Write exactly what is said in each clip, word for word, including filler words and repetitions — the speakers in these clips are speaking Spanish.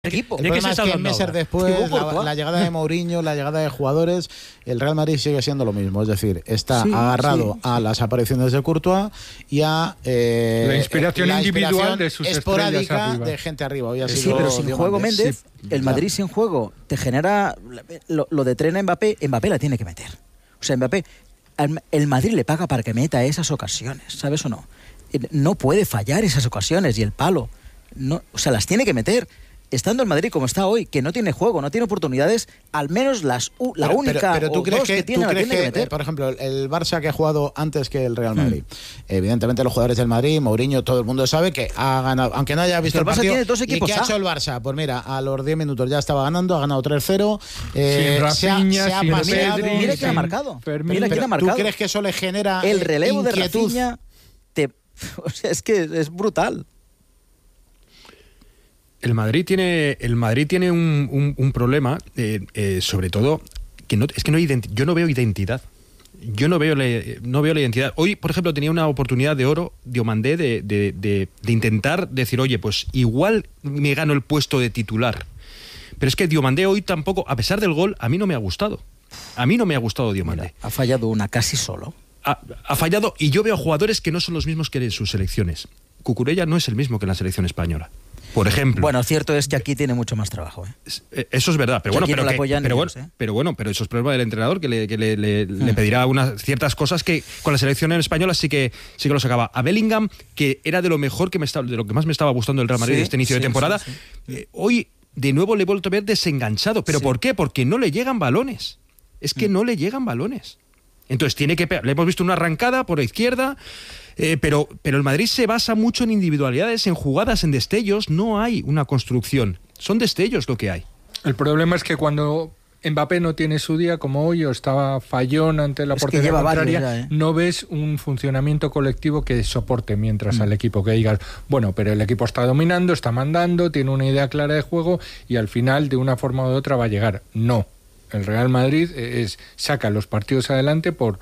equipo. El problema es que meses después, la, la llegada de Mourinho, la llegada de jugadores, el Real Madrid sigue siendo lo mismo. Es decir, está sí, agarrado sí, a sí. las apariciones de Courtois y a eh, la inspiración la individual inspiración de sus esporádica de gente arriba. Hoy ha sí, sido pero sin Diego juego Méndez. Méndez, Sí, el Madrid claro. sin juego te genera lo, lo de tren a Mbappé. Mbappé la tiene que meter. O sea, Mbappé, el Madrid le paga para que meta esas ocasiones, ¿sabes o no? No puede fallar esas ocasiones y el palo. No, o sea, las tiene que meter. Estando el Madrid como está hoy, que no tiene juego, no tiene oportunidades, al menos las la pero, única pero, pero tú o crees dos que, que tiene, ¿tú la crees tiene que, que meter. Por ejemplo, el Barça que ha jugado antes que el Real Madrid, hmm. evidentemente los jugadores del Madrid, Mourinho, todo el mundo sabe que ha ganado, aunque no haya visto el, el Barça partido. Tiene dos equipos ¿Y qué ha hecho el Barça? Pues mira, a los diez minutos ya estaba ganando, ha ganado tres cero. Eh, sin Rafinha, se ha, se sin ha paseado. Pedri, mira quién ha marcado. Fermín. Mira quién ha marcado. ¿Tú crees que eso le genera el relevo inquietud? de Rafinha? Te, o sea, es que es brutal. El Madrid tiene, el Madrid tiene un, un, un problema, eh, eh, sobre todo, que no, es que no hay identi- yo no veo identidad. Yo no veo, le, no veo la identidad. Hoy, por ejemplo, tenía una oportunidad de oro, Diomandé, de, de, de, de intentar decir, oye, pues igual me gano el puesto de titular. Pero es que Diomandé hoy tampoco, a pesar del gol, a mí no me ha gustado. A mí no me ha gustado Diomandé. Mira, ha fallado una casi solo. Ha, ha fallado, y yo veo jugadores que no son los mismos que en sus selecciones. Cucurella no es el mismo que en la selección española. Por ejemplo. Bueno, cierto es que aquí tiene mucho más trabajo. ¿eh? Eso es verdad, pero bueno, pero, no que, pero, ellos, bueno ¿eh? pero bueno, pero eso es problema del entrenador que le, que le, le, hmm. le pedirá unas ciertas cosas que con la selección española sí que sí que lo sacaba. A Bellingham, que era de lo mejor que me estaba, de lo que más me estaba gustando el Real Madrid sí, este inicio sí, de temporada, sí, sí. Eh, hoy de nuevo le he vuelto a ver desenganchado. ¿Pero sí. por qué? Porque no le llegan balones. Es que hmm. no le llegan balones. Entonces tiene que pegar. Le hemos visto una arrancada por la izquierda. Eh, pero, pero el Madrid se basa mucho en individualidades, en jugadas, en destellos. No hay una construcción. Son destellos lo que hay. El problema es que cuando Mbappé no tiene su día, como hoy, o estaba fallón ante la es portería contraria, ya, ¿eh? no ves un funcionamiento colectivo que soporte mientras mm. al equipo, que digas, bueno, pero el equipo está dominando, está mandando, tiene una idea clara de juego y al final, de una forma u otra, va a llegar. No. El Real Madrid es, saca los partidos adelante por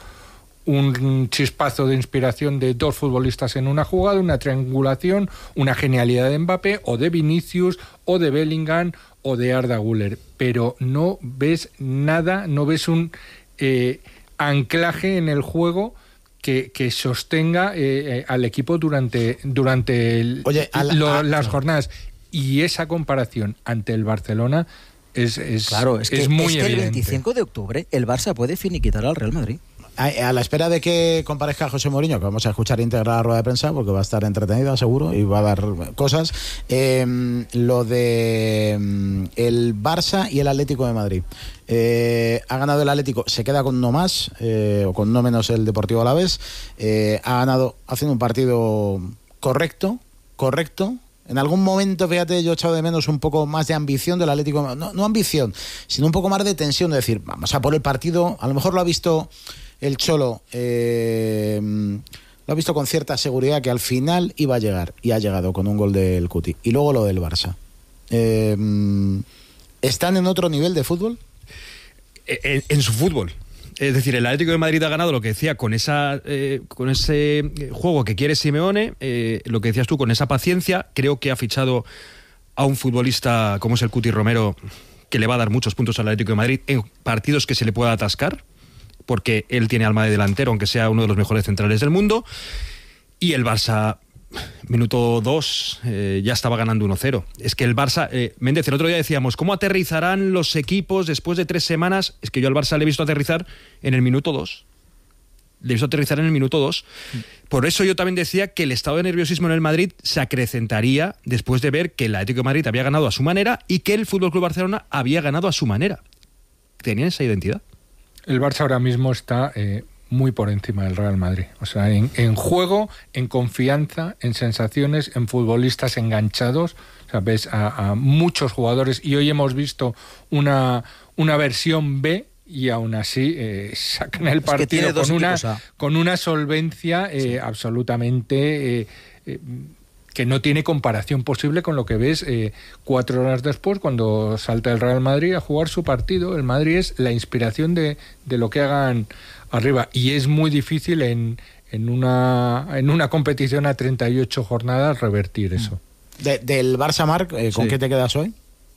un chispazo de inspiración de dos futbolistas en una jugada, una triangulación, una genialidad de Mbappé o de Vinicius o de Bellingham o de Arda Güler, pero no ves nada, no ves un eh, anclaje en el juego que, que sostenga eh, al equipo durante, durante el, Oye, a la, lo, a, las jornadas. Y esa comparación ante el Barcelona es, es, claro, es, que, es muy es que evidente. El veinticinco de octubre el Barça puede finiquitar al Real Madrid. A, a la espera de que comparezca José Mourinho, que vamos a escuchar íntegra la rueda de prensa porque va a estar entretenida seguro y va a dar cosas, eh, lo de eh, el Barça y el Atlético de Madrid. Eh, ha ganado el Atlético, se queda con uno más, eh, o con uno menos el Deportivo Alavés. Eh, ha ganado haciendo un partido correcto, correcto. En algún momento, fíjate, yo he echado de menos un poco más de ambición del Atlético, no, no ambición, sino un poco más de tensión, de decir, vamos a por el partido. A lo mejor lo ha visto el Cholo, eh, lo ha visto con cierta seguridad que al final iba a llegar, y ha llegado con un gol del Cuti. Y luego lo del Barça. Eh, ¿Están en otro nivel de fútbol? En, en su fútbol. Es decir, el Atlético de Madrid ha ganado, lo que decía, con esa eh, con ese juego que quiere Simeone, eh, lo que decías tú, con esa paciencia. Creo que ha fichado a un futbolista como es el Cuti Romero, que le va a dar muchos puntos al Atlético de Madrid en partidos que se le pueda atascar, porque él tiene alma de delantero, aunque sea uno de los mejores centrales del mundo. Y el Barça, minuto dos, eh, ya estaba ganando uno cero. Es que el Barça, eh, Méndez, el otro día decíamos, ¿cómo aterrizarán los equipos después de tres semanas? Es que yo al Barça le he visto aterrizar en el minuto dos. Le he visto aterrizar en el minuto dos. Por eso yo también decía que el estado de nerviosismo en el Madrid se acrecentaría después de ver que el Atlético de Madrid había ganado a su manera y que el F C Barcelona había ganado a su manera. Tenían esa identidad. El Barça ahora mismo está eh, muy por encima del Real Madrid. O sea, en, en juego, en confianza, en sensaciones, en futbolistas enganchados. O sea, ves a, a muchos jugadores y hoy hemos visto una, una versión B y aún así eh, sacan el partido con una, con una solvencia eh, sí. absolutamente... Eh, eh, que no tiene comparación posible con lo que ves eh, cuatro horas después cuando salta el Real Madrid a jugar su partido. El Madrid es la inspiración de, de lo que hagan arriba y es muy difícil en, en, una, en una competición a treinta y ocho jornadas revertir eso. De, del Barça, Marc, eh, ¿con sí. qué te quedas hoy?